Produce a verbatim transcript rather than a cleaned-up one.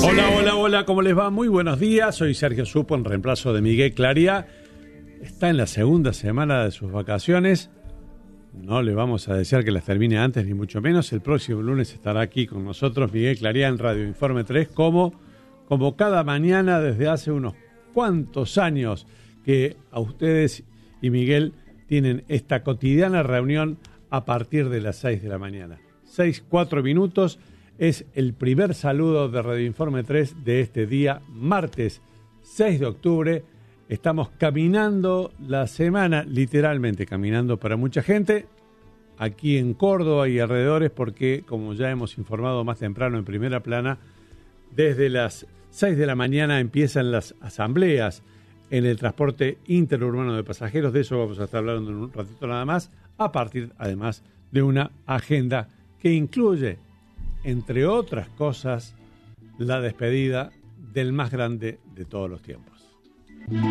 Hola, hola, hola, ¿cómo les va? Muy buenos días, soy Sergio Supo en reemplazo de Miguel Claría. Está en la segunda semana de sus vacaciones. No le vamos a desear que las termine antes, ni mucho menos. El próximo lunes estará aquí con nosotros Miguel Claría en Radio Informe tres, como, como cada mañana desde hace unos cuantos años que a ustedes y Miguel tienen esta cotidiana reunión a partir de las seis de la mañana. Seis, cuatro minutos. Es el primer saludo de Radio Informe tres de este día, martes seis de octubre. Estamos caminando la semana, literalmente caminando para mucha gente, aquí en Córdoba y alrededores, porque, como ya hemos informado más temprano en Primera Plana, desde las seis de la mañana empiezan las asambleas en el transporte interurbano de pasajeros. De eso vamos a estar hablando en un ratito nada más, a partir, además, de una agenda que incluye, entre otras cosas, la despedida del más grande de todos los tiempos.